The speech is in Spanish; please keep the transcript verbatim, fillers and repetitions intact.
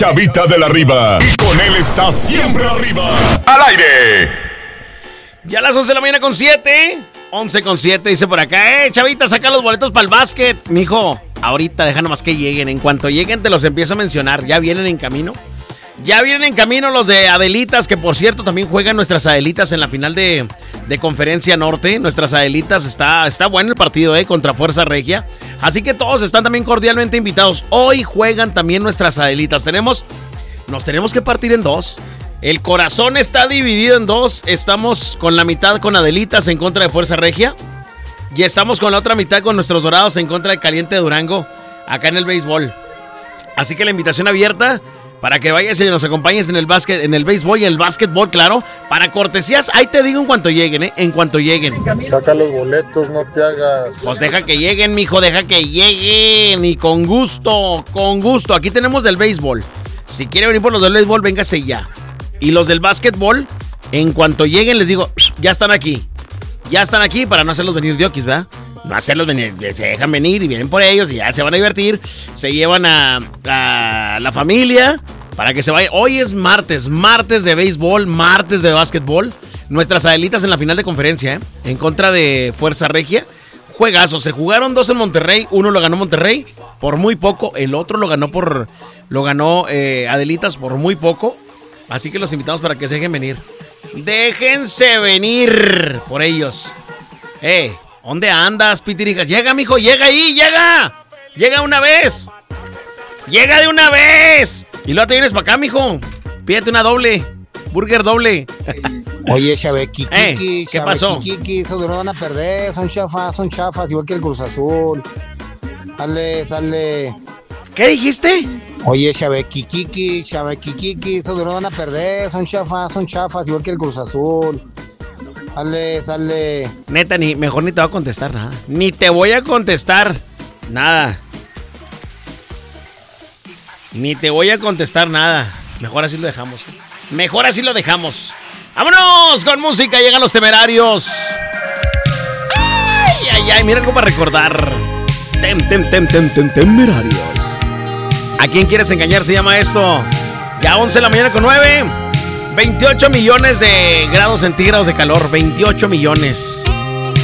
Chavita de la Riva. Y con él está siempre arriba. ¡Al aire! Ya a las once de la mañana con siete. once con siete dice por acá. Eh, Chavita, saca los boletos para el básquet. Mijo, ahorita deja nomás que lleguen. En cuanto lleguen te los empiezo a mencionar. Ya vienen en camino. Ya vienen en camino los de Adelitas, que por cierto también juegan nuestras Adelitas en la final de, de Conferencia Norte. Nuestras Adelitas, está, está bueno el partido, eh, contra Fuerza Regia. Así que todos están también cordialmente invitados. Hoy juegan también nuestras Adelitas. Tenemos, nos tenemos que partir en dos. El corazón está dividido en dos. Estamos con la mitad con Adelitas en contra de Fuerza Regia. Y estamos con la otra mitad con nuestros Dorados en contra de Caliente de Durango, acá en el béisbol. Así que la invitación abierta para que vayas y nos acompañes en el básquet, en el béisbol y el básquetbol, claro. Para cortesías, ahí te digo en cuanto lleguen, ¿eh? En cuanto lleguen. Saca los boletos, no te hagas. Pues deja que lleguen, mijo, deja que lleguen. Y con gusto, con gusto. Aquí tenemos del béisbol. Si quiere venir por los del béisbol, véngase ya. Y los del básquetbol, en cuanto lleguen, les digo, ya están aquí. Ya están aquí para no hacerlos venir de oquis, ¿verdad? No hacerlos venir, se dejan venir y vienen por ellos y ya se van a divertir. Se llevan a, a la familia para que se vaya. Hoy es martes, martes de béisbol, martes de básquetbol. Nuestras Adelitas en la final de conferencia, ¿eh? En contra de Fuerza Regia. Juegazo, se jugaron dos en Monterrey. Uno lo ganó Monterrey por muy poco. El otro lo ganó por lo ganó eh, Adelitas por muy poco. Así que los invitamos para que se dejen venir. Déjense venir por ellos. Eh, ¿dónde andas, pitirijas? Llega, mijo, llega ahí, llega. Llega una vez. Llega de una vez. Y luego te vienes para acá, mijo. Pídete una doble. Burger doble. Oye, Xabequi, eh, Kiki, ¿qué pasó? Kiki, esos no van a perder. Son chafas, son chafas, igual que el Cruz Azul. Sale, sale. ¿Qué dijiste? Oye, Xabequi, Kiki, Xabequi, Kiki, esos no van a perder. Son chafas, son chafas, igual que el Cruz Azul. Sale, sale. Neta, ni, mejor ni te voy a contestar nada. Ni te voy a contestar nada. Ni te voy a contestar nada. Mejor así lo dejamos. Mejor así lo dejamos. ¡Vámonos con música! Llegan los Temerarios. ¡Ay, ay, ay! Mira algo para recordar. Tem, tem, tem, tem, tem, Temerarios. ¿A quién quieres engañar? Se llama esto. Ya once de la mañana con nueve. veintiocho millones de grados centígrados de calor. veintiocho millones.